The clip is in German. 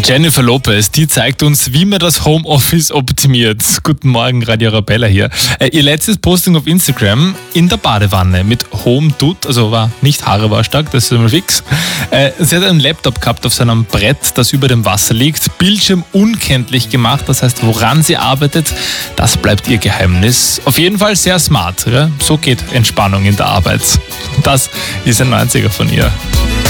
Jennifer Lopez, die zeigt uns, wie man das Homeoffice optimiert. Guten Morgen, Radio Arabella hier. Ihr letztes Posting auf Instagram in der Badewanne mit Home Dude, also war nicht Haarewaschtag, das ist immer fix. Sie hat einen Laptop gehabt auf seinem Brett, das über dem Wasser liegt, Bildschirm unkenntlich gemacht, das heißt, woran sie arbeitet, das bleibt ihr Geheimnis. Auf jeden Fall sehr smart, ja? So geht Entspannung in der Arbeit. Das ist ein 90er von ihr.